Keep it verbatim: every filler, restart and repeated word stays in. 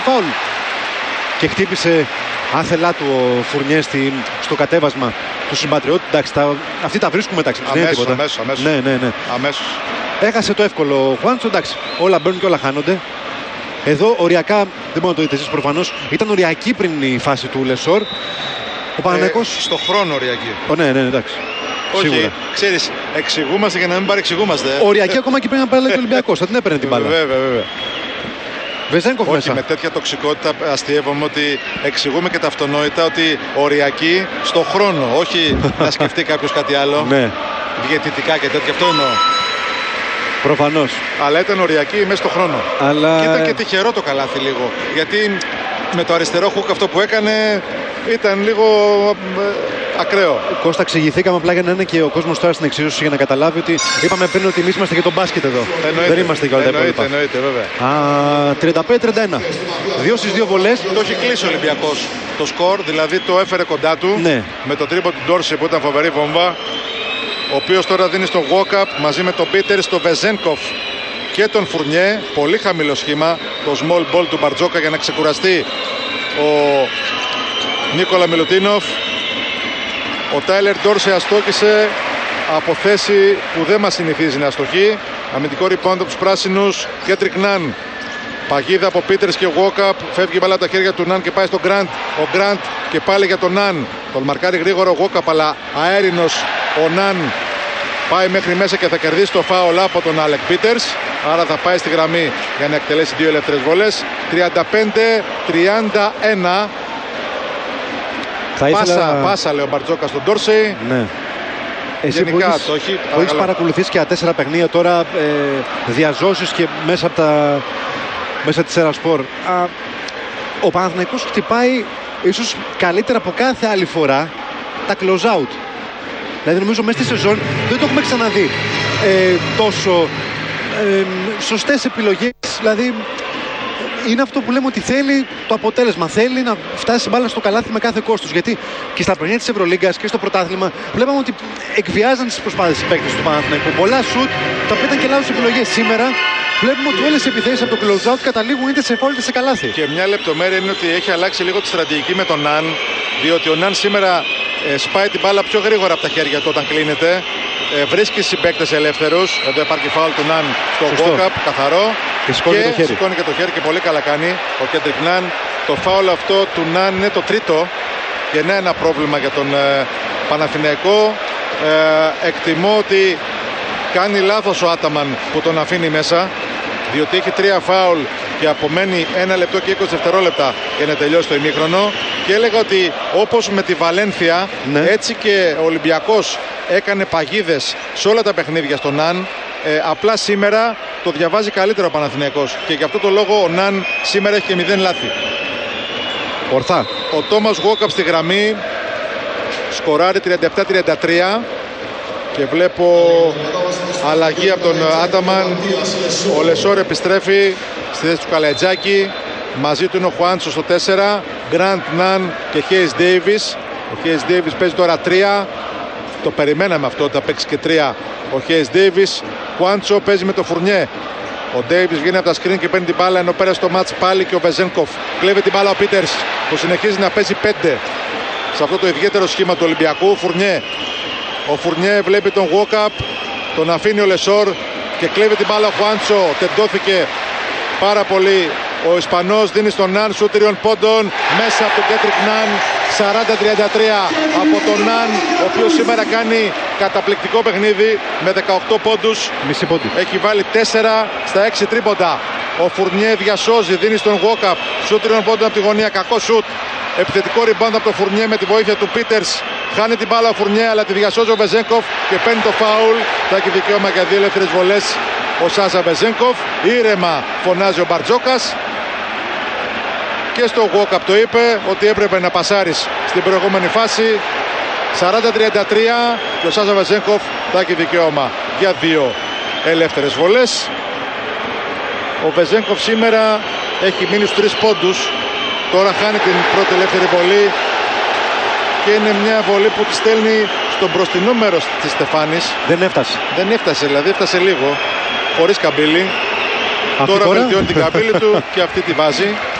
φάουλ. Και χτύπησε άθελά του ο Φουρνιέ στο κατέβασμα του συμπατριώτη. Εντάξει, τα, αυτοί τα βρίσκουν μεταξύ τους. Αμέσως, αμέσως, αμέσως. Ναι, ναι, ναι. αμέσως. Έχασε το εύκολο ο Χουάντσο. Εντάξει, όλα μπαίνουν και όλα χάνονται. Εδώ οριακά, δεν μπορείτε να το δείτε εσείς προφανώς, ήταν οριακή πριν η φάση του Λεσόρ. Ο Παναθηναϊκός. Ε, στο χρόνο οριακή. Ο, ναι, ναι, εντάξει. Όχι, σίγουρα. Ξέρεις, εξηγούμαστε για να μην παρεξηγούμαστε. Οριακή ακόμα και πριν να πάρει ο Ολυμπιακός. Θα την έπαιρνε την μπάλα. Βέβαια, βέβαια. Βεζένκοφ Όχι, μέσα. με τέτοια τοξικότητα αστειεύομαι ότι εξηγούμε και τα αυτονόητα ότι οριακή στο χρόνο. Όχι να σκεφτεί κάποιος κάτι άλλο. Ναι. Διαιτητικά και τέτοια. Αυτό εννοώ. Προφανώς. Αλλά ήταν οριακή μέσα στο χρόνο. Αλλά... Και ήταν και τυχερό το καλάθι λίγο. Γιατί με το αριστερό χουκ αυτό που έκανε ήταν λίγο ε, ακραίο. Κώστα, εξηγηθήκαμε απλά για να είναι και ο κόσμος τώρα στην εξίσωση για να καταλάβει ότι είπαμε πριν ότι εμείς είμαστε για τον μπάσκετ εδώ. Εννοείται, δεν είμαστε για όλα τα υπόλοιπα. Εννοείται, βέβαια. Α, τριάντα πέντε τριάντα ένα. Δύο στις δύο βολές. Το έχει κλείσει ο Ολυμπιακός το σκορ, δηλαδή το έφερε κοντά του. Ναι. Με το τρίπο του Ντόρση που ήταν φοβερή βόμβα. Ο οποίος τώρα δίνει στο walk-up μαζί με τον Πίτερ, στο Βεζένκοφ και τον Φουρνιέ. Πολύ χαμηλό σχήμα. Το small ball του Μπαρτζόκα για να ξεκουραστεί ο Νίκολα Μιλουτίνοφ. Ο Τάιλερ Ντόρσε αστόχησε από θέση που δεν μας συνηθίζει να αστοχεί. Αμυντικό rebound από τους πράσινους. Κέντρικ Ναν. Παγίδα από Πίτερς και walk-up. Φεύγει η μπάλα από τα χέρια του Ναν και πάει στον Γκραντ. Ο Γκραντ και πάλι για τον Ναν. Τον μαρκάρει γρήγορο walk-up, αλλά αέρινος ο Ναν πάει μέχρι μέσα και θα κερδίσει το φάουλ από τον Άλεκ Πίτερς. Άρα θα πάει στη γραμμή για να εκτελέσει δύο ελεύθερες βολές. τριάντα πέντε τριάντα ένα. Θα ήθελα... Πάσα, πάσα λέει ο Μπαρτζόκα στον Ντόρσεϊ. Ναι. Εσύ Γενικά που έχεις, το έχει. που έχεις παρακολουθήσει και τα τέσσερα παιχνίδια τώρα, ε, διαζώσεις και μέσα από τα μέσα της Ερασπορ. Ο Παναθηναϊκός χτυπάει ίσως καλύτερα από κάθε άλλη φορά τα close out. Δηλαδή νομίζω μέσα στη σεζόν δεν το έχουμε ξαναδεί ε, τόσο ε, σωστές επιλογές. Δηλαδή είναι αυτό που λέμε ότι θέλει το αποτέλεσμα. Θέλει να φτάσει μπάλα στο καλάθι με κάθε κόστος. Γιατί και στα παιχνίδια της Ευρωλίγκας και στο πρωτάθλημα βλέπαμε ότι εκβιάζαν τις προσπάθειες οι παίκτες του Παναθηναϊκού. Πολλά σουτ τα οποία ήταν και λάθος επιλογές. Σήμερα βλέπουμε ότι όλες οι επιθέσεις από το close out καταλήγουν είτε σε φόλ είτε σε καλάθι. Και μια λεπτομέρεια είναι ότι έχει αλλάξει λίγο τη στρατηγική με τον Ναν. Διότι ο Ναν σήμερα ε, σπάει την μπάλα πιο γρήγορα από τα χέρια του όταν κλείνεται. Ε, βρίσκει συμπαίκτες ελεύθερους. Εδώ υπάρχει φάουλ του Ναν στο walk-up, καθαρό. Και σηκώνει και, το χέρι. σηκώνει και το χέρι και πολύ καλά κάνει ο Κέντρικ Ναν. Το φάουλ αυτό του Ναν είναι το τρίτο. Και είναι ένα πρόβλημα για τον ε, Παναθηναϊκό. Ε, εκτιμώ ότι κάνει λάθος ο Άταμαν που τον αφήνει μέσα. Διότι έχει τρία φάουλ και απομένει ένα λεπτό και είκοσι δευτερόλεπτα για να τελειώσει το ημίχρονο. Και έλεγα ότι όπως με τη Βαλένθια, ναι, έτσι και ο Ολυμπιακός έκανε παγίδες σε όλα τα παιχνίδια στον Ναν. Ε, απλά σήμερα το διαβάζει καλύτερο ο Παναθηναϊκός. Και γι' αυτό το λόγο ο Ναν σήμερα έχει και μηδέν λάθη. Ορθά. Ο Τόμας Γουόκαπ στη γραμμή σκοράρει τριάντα επτά τριάντα τρία. Και βλέπω αλλαγή από τον Άταμαν. Ο Λεσόρ επιστρέφει στη θέση του Καλατζάκη. Μαζί του είναι ο Χουάντσο στο τέσσερα. Γκραντ, Ναν και Χέις Ντέιβις. Ο Χέις Ντέιβις παίζει τώρα τρία. Το περιμέναμε αυτό, θα παίξει και τρία ο Χέις Ντέιβις. Χουάντσο παίζει με το Φουρνιέ. Ο Ντέιβις βγαίνει από τα σκριν και παίρνει την μπάλα, ενώ πέρασε το μάτς πάλι και ο Βεζένκοφ. Κλέβει την μπάλα ο Πίτερς που συνεχίζει να παίζει πέντε σε αυτό το ιδιαίτερο σχήμα του Ολυμπιακού. Φουρνιέ. Ο Φουρνιέ βλέπει τον walk-up, τον αφήνει ο Λεσόρ και κλέβει την μπάλα ο Χουάντσο. Τεντώθηκε πάρα πολύ ο Ισπανός, δίνει στον Ναν σου τριών πόντων μέσα από τον Κέντρικ Ναν. Σαράντα τριάντα τρία από τον Ναν, ο οποίος σήμερα κάνει καταπληκτικό παιχνίδι με δεκαοκτώ πόντους. Μισή πόντου. Έχει βάλει τέσσερα στα έξι τρίποντα. Ο Φουρνιέ διασώζει, δίνει στον walk-up, σου τριών πόντων από τη γωνία, κακό σουτ. Επιθετικό rebound από το Φουρνιέ με τη βοήθεια του Πίτερς. Χάνει την μπάλα ο Φουρνιέ, αλλά τη διασώζει ο Βεζένκοφ και παίρνει το φάουλ. Θα έχει δικαίωμα για δύο ελεύθερες βολές ο Σάσα Βεζένκοφ. Ήρεμα φωνάζει ο Μπαρτζόκας. Και στο walk-up το είπε ότι έπρεπε να πασάρεις στην προηγούμενη φάση. Σαράντα τριάντα τρία και ο Σάσα Βεζένκοφ θα έχει δικαίωμα για δύο ελεύθερες βολές. Ο Βεζένκοφ σήμερα έχει μείνει στους τρεις πόντους. Τώρα χάνει την πρώτη ελεύθερη βολή και είναι μια βολή που τη στέλνει στο μπροστινό μέρος της Στεφάνης. Δεν έφτασε. Δεν έφτασε, δηλαδή έφτασε λίγο, χωρίς καμπύλη. Αυτή Τώρα τώρα βελτιώνει την καμπύλη του και αυτή τη βάζει.